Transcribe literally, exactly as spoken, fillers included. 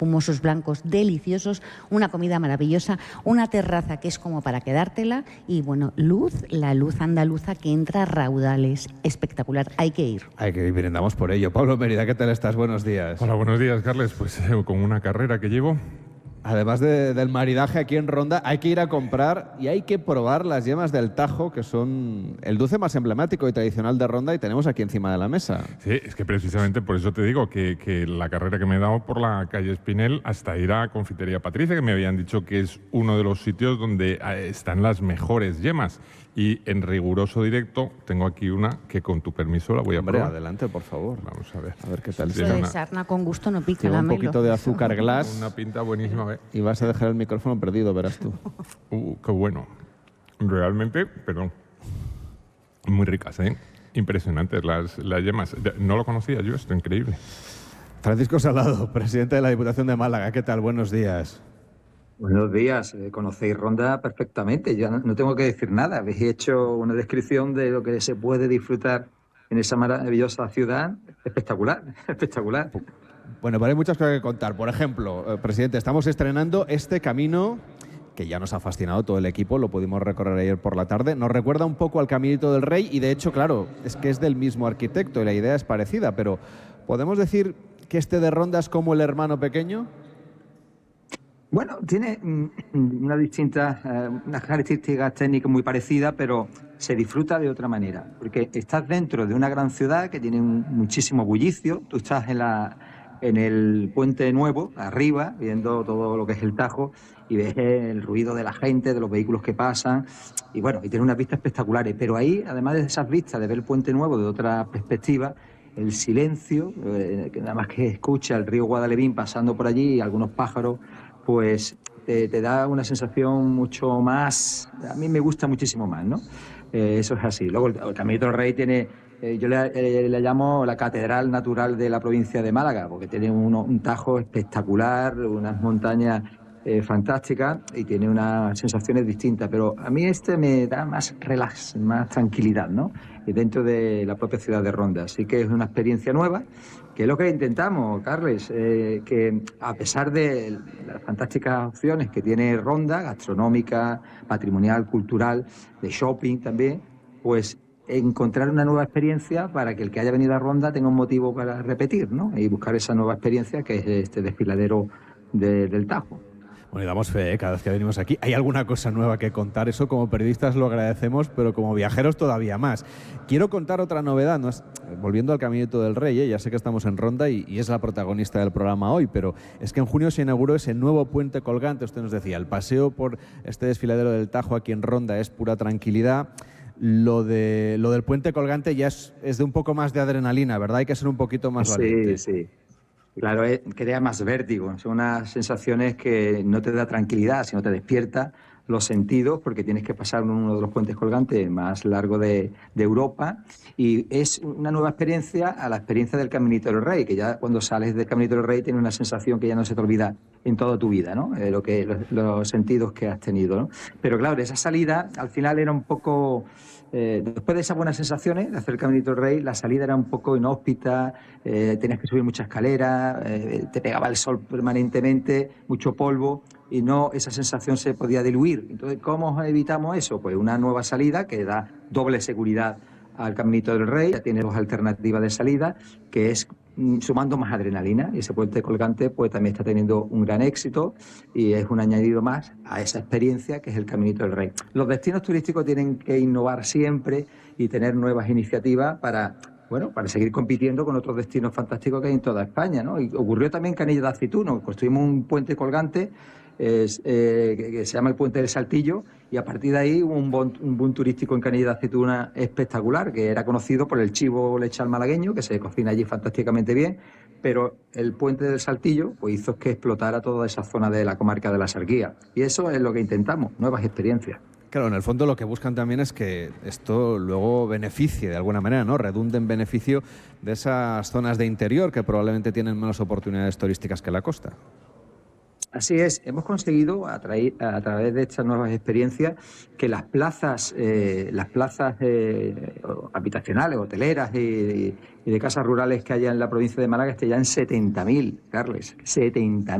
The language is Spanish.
espumosos blancos deliciosos, una comida maravillosa, una terraza que es como para quedártela y, bueno, luz, la luz andaluza que entra a raudales. Espectacular, hay que ir. Hay que ir, brindamos por ello. Pablo Mérida, ¿qué tal estás? Buenos días. Hola, buenos días, Carles. Pues eh, con una carrera que llevo... Además de, del maridaje aquí en Ronda, hay que ir a comprar y hay que probar las yemas del Tajo, que son el dulce más emblemático y tradicional de Ronda y tenemos aquí encima de la mesa. Sí, es que precisamente por eso te digo que, que la carrera que me he dado por la calle Espinel hasta ir a Confitería Patricia, que me habían dicho que es uno de los sitios donde están las mejores yemas. Y en riguroso directo tengo aquí una que con tu permiso la voy a Hombre, probar. adelante, por favor. Vamos a ver. A ver qué tal. Eso de sarna con gusto no pica, Lleva la un melo. poquito de azúcar glass. Una pinta buenísima. ¿eh? Y vas a dejar el micrófono perdido, verás tú. Uh, qué bueno. Realmente, perdón. Muy ricas, ¿eh? Impresionantes las, las yemas. No lo conocía yo, esto increíble. Francisco Salado, presidente de la Diputación de Málaga. ¿Qué tal? Buenos días. Buenos días, eh, conocéis Ronda perfectamente, yo no, no tengo que decir nada, habéis hecho una descripción de lo que se puede disfrutar en esa maravillosa ciudad, espectacular, espectacular. Bueno, pero hay muchas cosas que contar. Por ejemplo, eh, presidente, estamos estrenando este camino que ya nos ha fascinado todo el equipo, lo pudimos recorrer ayer por la tarde. Nos recuerda un poco al Caminito del Rey y de hecho, claro, es que es del mismo arquitecto y la idea es parecida, pero ¿podemos decir que este de Ronda es como el hermano pequeño? Bueno, tiene una distinta, eh, unas características técnicas muy parecidas, pero se disfruta de otra manera, porque estás dentro de una gran ciudad que tiene un, muchísimo bullicio, tú estás en, la, en el Puente Nuevo, arriba, viendo todo lo que es el Tajo, y ves el ruido de la gente, de los vehículos que pasan, y bueno, y tiene unas vistas espectaculares, pero ahí, además de esas vistas, de ver el Puente Nuevo de otra perspectiva, el silencio, eh, que nada más que escucha el río Guadalevín pasando por allí y algunos pájaros, pues te, te da una sensación mucho más, a mí me gusta muchísimo más, ¿no? Eh, eso es así. Luego el, el Caminito del Rey tiene, eh, yo le, eh, le llamo la catedral natural de la provincia de Málaga, porque tiene uno, un Tajo espectacular, unas montañas eh, fantásticas y tiene unas sensaciones distintas, pero a mí este me da más relax, más tranquilidad, ¿no? Dentro de la propia ciudad de Ronda, así que es una experiencia nueva, que es lo que intentamos, Carles, eh, que a pesar de las fantásticas opciones que tiene Ronda, gastronómica, patrimonial, cultural, de shopping también, pues encontrar una nueva experiencia para que el que haya venido a Ronda tenga un motivo para repetir, ¿no? Y buscar esa nueva experiencia que es este desfiladero de, del Tajo. Bueno, y damos fe, ¿eh? Cada vez que venimos aquí. ¿Hay alguna cosa nueva que contar? Eso como periodistas lo agradecemos, pero como viajeros todavía más. Quiero contar otra novedad, ¿no? Volviendo al Caminito del Rey, ¿eh? Ya sé que estamos en Ronda y, y es la protagonista del programa hoy, pero es que en junio se inauguró ese nuevo puente colgante. Usted nos decía, el paseo por este desfiladero del Tajo aquí en Ronda es pura tranquilidad. Lo, de, lo del puente colgante ya es, es de un poco más de adrenalina, ¿verdad? Hay que ser un poquito más sí, valiente. Sí, sí. Claro, es, crea más vértigo, son unas sensaciones que no te da tranquilidad, sino te despierta los sentidos, porque tienes que pasar uno de los puentes colgantes más largos de, de Europa, y es una nueva experiencia a la experiencia del Caminito del Rey, que ya cuando sales del Caminito del Rey tienes una sensación que ya no se te olvida en toda tu vida, ¿no? Eh, lo que, los, los sentidos que has tenido, ¿no? Pero claro, esa salida al final era un poco... Eh, después de esas buenas sensaciones de hacer el Caminito del Rey, la salida era un poco inhóspita, eh, tenías que subir muchas escaleras, eh, te pegaba el sol permanentemente, mucho polvo, y no, esa sensación se podía diluir. Entonces, ¿cómo evitamos eso? Pues una nueva salida que da doble seguridad al Caminito del Rey, ya tiene dos alternativas de salida, que es sumando más adrenalina, y ese puente colgante pues también está teniendo un gran éxito y es un añadido más a esa experiencia que es el Caminito del Rey. Los destinos turísticos tienen que innovar siempre y tener nuevas iniciativas para, bueno, para seguir compitiendo con otros destinos fantásticos que hay en toda España, ¿no? Y ocurrió también en Canilla de Aceituno, construimos un puente colgante es, eh, que, que se llama el Puente del Saltillo, y a partir de ahí hubo un boom, un boom turístico en Canilla de Aceituna espectacular, que era conocido por el chivo lechal malagueño, que se cocina allí fantásticamente bien, pero el Puente del Saltillo pues hizo que explotara toda esa zona de la comarca de la Sarguía, y eso es lo que intentamos, nuevas experiencias. Claro, en el fondo lo que buscan también es que esto luego beneficie de alguna manera, ¿no? Redunde en beneficio de esas zonas de interior que probablemente tienen menos oportunidades turísticas que la costa. Así es, hemos conseguido a, traer, a través de estas nuevas experiencias que las plazas, eh, las plazas eh, habitacionales, hoteleras y, y de casas rurales que haya en la provincia de Málaga estén ya en setenta mil, Carles, setenta mil.